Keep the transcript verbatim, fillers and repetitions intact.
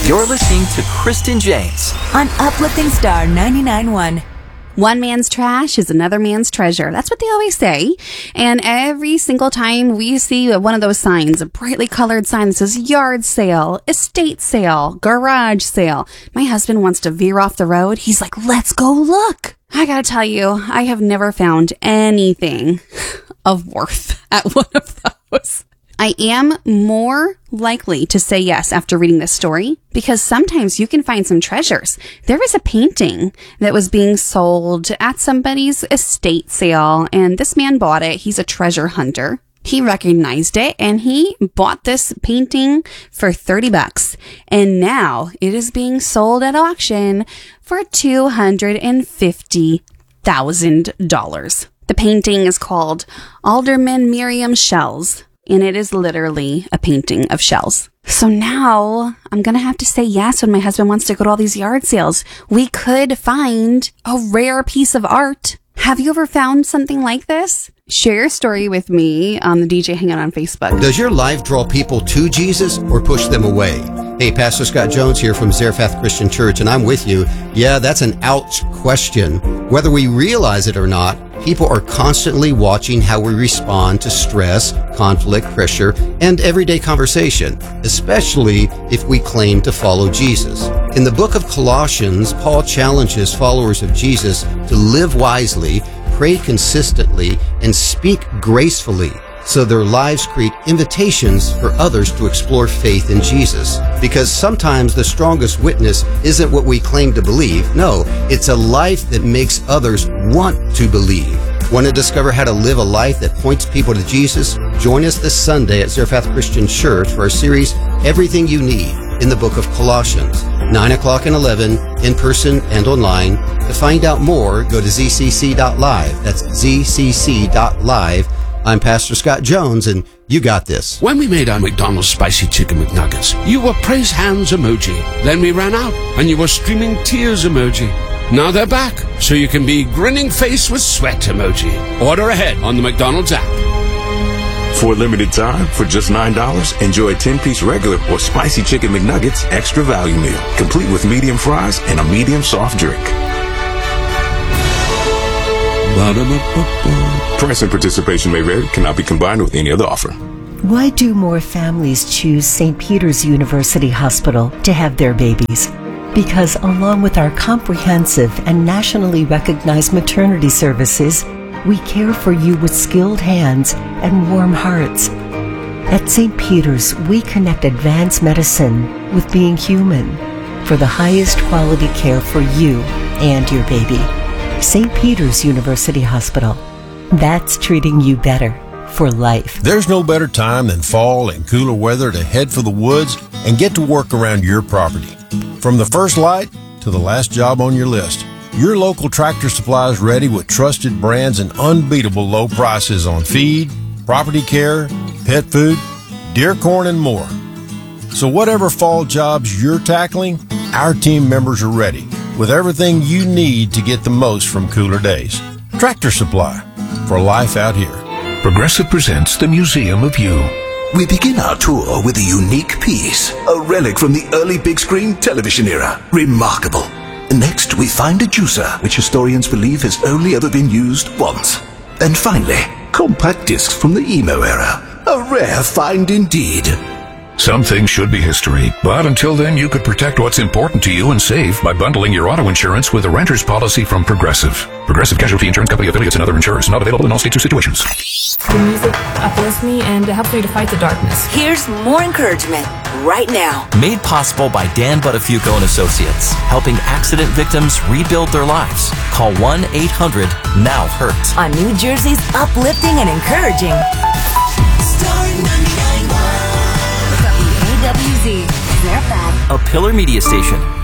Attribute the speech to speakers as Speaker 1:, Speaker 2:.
Speaker 1: You're listening to Kristen James
Speaker 2: on Uplifting Star ninety-nine point one.
Speaker 3: One man's trash is another man's treasure. That's what they always say. And every single time we see one of those signs, a brightly colored sign that says yard sale, estate sale, garage sale, my husband wants to veer off the road. He's like, let's go look. I gotta tell you, I have never found anything of worth at one of those. I am more likely to say yes after reading this story because sometimes you can find some treasures. There was a painting that was being sold at somebody's estate sale, and this man bought it. He's a treasure hunter. He recognized it, and he bought this painting for thirty bucks. And now it is being sold at auction for two hundred fifty thousand dollars. The painting is called Alderman Miriam Shells. And it is literally a painting of shells. So now I'm going to have to say yes when my husband wants to go to all these yard sales. We could find a rare piece of art. Have you ever found something like this? Share your story with me on the D J Hangout on Facebook.
Speaker 4: Does your life draw people to Jesus or push them away? Hey, Pastor Scott Jones here from Zarephath Christian Church, and I'm with you. Yeah, that's an ouch question. Whether we realize it or not, people are constantly watching how we respond to stress, conflict, pressure, and everyday conversation, especially if we claim to follow Jesus. In the book of Colossians, Paul challenges followers of Jesus to live wisely, pray consistently, and speak gracefully, so their lives create invitations for others to explore faith in Jesus. Because sometimes the strongest witness isn't what we claim to believe. No, it's a life that makes others want to believe. Want to discover how to live a life that points people to Jesus? Join us this Sunday at Zarephath Christian Church for our series, Everything You Need, in the book of Colossians, nine o'clock and eleven, in person and online. To find out more, go to z c c dot live. That's z c c dot live. I'm Pastor Scott Jones, and you got this.
Speaker 5: When we made our McDonald's Spicy Chicken McNuggets, you were praise hands emoji. Then we ran out, and you were streaming tears emoji. Now they're back, so you can be grinning face with sweat emoji. Order ahead on the McDonald's app.
Speaker 6: For a limited time, for just nine dollars, enjoy a ten-piece regular or Spicy Chicken McNuggets extra value meal, complete with medium fries and a medium soft drink. Price and participation may vary, cannot be combined with any other offer.
Speaker 7: Why do more families choose Saint Peter's University Hospital to have their babies? Because along with our comprehensive and nationally recognized maternity services, we care for you with skilled hands and warm hearts. At Saint Peter's, we connect advanced medicine with being human for the highest quality care for you and your baby. Saint Peter's University Hospital. That's treating you better for life.
Speaker 8: There's no better time than fall and cooler weather to head for the woods and get to work around your property. From the first light to the last job on your list, your local Tractor Supply is ready with trusted brands and unbeatable low prices on feed, property care, pet food, deer corn, and more. So whatever fall jobs you're tackling, our team members are ready with everything you need to get the most from cooler days. Tractor Supply, for life out here.
Speaker 9: Progressive presents the Museum of You.
Speaker 10: We begin our tour with a unique piece, a relic from the early big screen television era. Remarkable. Next, we find a juicer, which historians believe has only ever been used once. And finally, compact discs from the emo era. A rare find indeed.
Speaker 9: Some things should be history, but until then you could protect what's important to you and save by bundling your auto insurance with a renter's policy from Progressive. Progressive Casualty Insurance Company affiliates and other insurers, not available in all states or situations.
Speaker 11: The music uplifts me and it helps me to fight the darkness.
Speaker 2: Here's more encouragement right now.
Speaker 1: Made possible by Dan Buttafuoco and Associates, helping accident victims rebuild their lives. Call one eight hundred now hurt.
Speaker 2: On New Jersey's uplifting and encouraging Star ninety-nine point one. W Z, Zarephath.
Speaker 1: A Pillar Media Station.